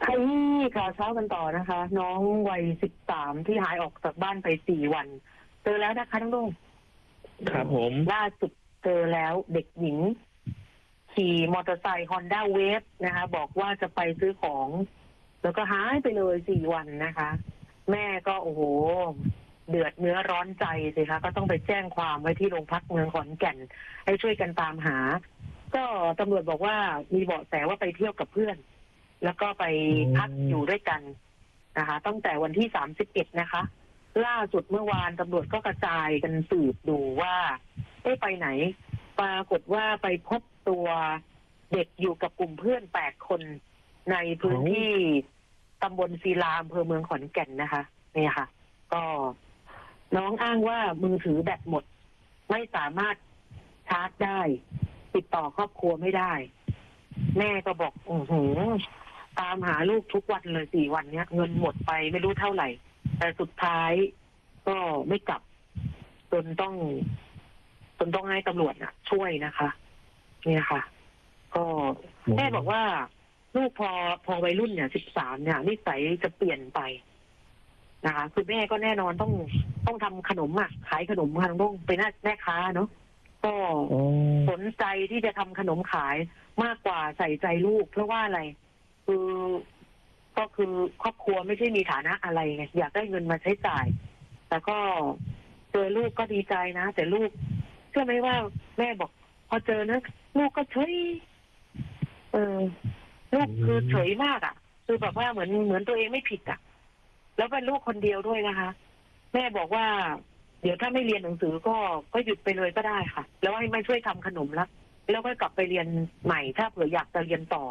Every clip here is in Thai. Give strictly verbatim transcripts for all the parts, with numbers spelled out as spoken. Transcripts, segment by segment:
ไอ้ข่าวเช้ากันต่อนะคะ น้องวัยสิบสามที่หายออกจากบ้านไปสี่วันเจอแล้วนะคะทั้งลุงครับผมล่าสุดเจอแล้วเด็กหญิงขี่มอเตอร์ไซค์ฮอนด้าเวฟนะคะ บอกว่าจะไปซื้อของ แล้วก็หายไปเลยสี่วันนะคะ แม่ก็โอ้โหเดือดเนื้อร้อนใจสิคะก็ต้องไปแจ้งความไว้ที่โรงพักเมืองขอนแก่น ให้ช่วยกันตามหา ก็ตำรวจบอกว่ามีเบาะแสว่าไปเที่ยวกับเพื่อน แล้วก็ไปพักอยู่ด้วยกันนะคะตั้งแต่วันที่สามสิบเอ็ดนะคะ ล่าสุดเมื่อวานตำรวจก็กระจายกันสืบดูว่าเอ๊ะไปไหน ปรากฏว่าไปพบตัวเด็กอยู่กับกลุ่มเพื่อนแปดคนในพื้นที่ตำบลศิลาอำเภอเมืองขอนแก่นนะคะนี่ค่ะ ก็น้องอ้างว่ามือถือแบตหมดไม่สามารถชาร์จได้ ติดต่อครอบครัวไม่ได้ แม่ก็บอกอือหือตามหาลูกทุกวันเลยสี่วันเนี้ยเงินหมดไปไม่รู้เท่าไหร่ แต่สุดท้ายก็ไม่กลับจนต้องจนต้องให้ตำรวจน่ะ ช่วยนะคะ เนี่ยค่ะ ก็แม่บอกว่าลูกพอพอวัยรุ่นเนี่ยสิบสามเนี่ยนิสัยจะเปลี่ยนไปนะคะคือแม่ก็แน่นอนต้องต้องทำขนมอ่ะขายขนมค่ะต้องเป็นแม่ค้าเนาะก็สนใจที่จะทำขนมขายมากกว่าใส่ใจลูกเพราะว่าอะไรคือก็คือครอบครัวไม่ใช่มีฐานะอะไรไงอยากได้เงินมาใช้จ่ายแต่ก็เจอลูกก็ดีใจนะแต่ลูกเชื่อไหมว่าแม่บอกพอเจอนะลูกก็เฉยเออลูกคือเฉยมากอ่ะคือแบบว่าเหมือนเหมือนตัวเองไม่ผิดอ่ะแล้วเป็นลูกคนเดียวด้วยนะคะแม่บอกว่าเดี๋ยวถ้าไม่เรียนหนังสือก็ก็หยุดไปเลยก็ได้ค่ะแล้วให้ไม่ช่วยทำขนมแล้วแล้วก็กลับไปเรียนใหม่ถ้าเผื่ออยากจะเรียนต่อ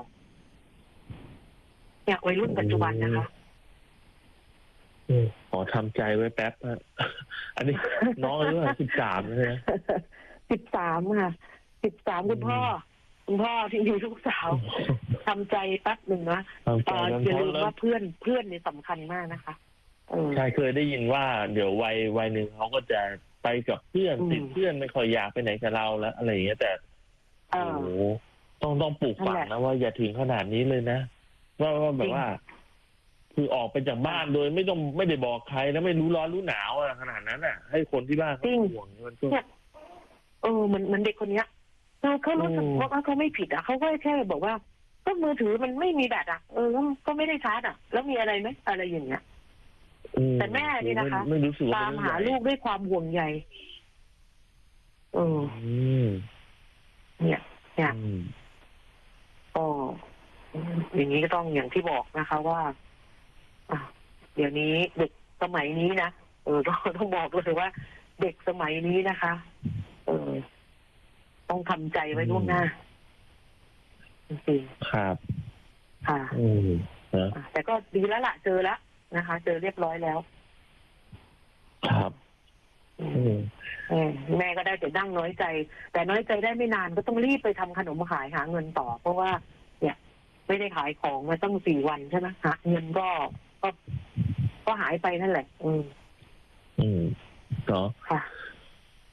อยากวัยรุ่นปัจจุบันนะคะขอทำใจไว้แป๊บนะอันนี้น้องอายุสิบสามใช่ไหมสิบสามค่ะสิบสามคุณพ่อคุณพ่อที่มีลูกสาวทำใจแป๊บหนึ่งนะอย่าลืมว่าเพื่อนเพื่อนนี่สำคัญมากนะคะใช่เคยได้ยินว่าเดี๋ยววัยวัยหนึ่งเขาก็จะไปกับเพื่อนติดเพื่อนไม่ค่อยอยากไปไหนกับเราแล้วอะไรอย่างเงี้ยแต่โอ้โหต้องต้องปลูกฝังนะว่าอย่าถึงขนาดนี้เลยนะว่าว่าแบบว่าคือออกไปจากบ้านโดยไม่ต้องไม่ได้บอกใครแล้วไม่รู้ร้อนรู้หนาวอะขนาดนั้นอ่ะให้คนที่บ้านเขาห่วงมันก็เออเหมือนเหมือนเด็กคนเนี้ยเขารู้สึกว่าเขาไม่ผิดอ่ะเขาก็แค่บอกว่าก็มือถือมันไม่มีแบตอ่ะเออก็ไม่ได้ชาร์จอ่ะแล้วมีอะไรไหมอะไรอย่างเงี้ยแต่แม่นี่นะคะตามหาลูกด้วยความห่วงใยเออเนี่ยเนี่ยก็อย่างนี้ก็ต้องอย่างที่บอกนะคะว่าอ่ะเดี๋ยวนี้เด็กสมัยนี้นะเออต้องต้องบอกเลยว่าเด็กสมัยนี้นะคะ เออต้องทำใจไว้ล่วงหน้าจริงๆครับค่ะอืมแต่ก็ดีแล้วล่ะเจอแล้วนะคะ เจอเรียบร้อยแล้วครับแม่ก็ได้แต่นั่งน้อยใจ แต่น้อยใจได้ไม่นานก็ต้องรีบไปทำขนมขายหาเงินต่อเพราะว่าเนี่ยไม่ได้ขายของมาตั้งสี่วันใช่ไหมหาเงินก็ก็ก็หายไปนั่นแหละอืมอืมเนาะค่ะ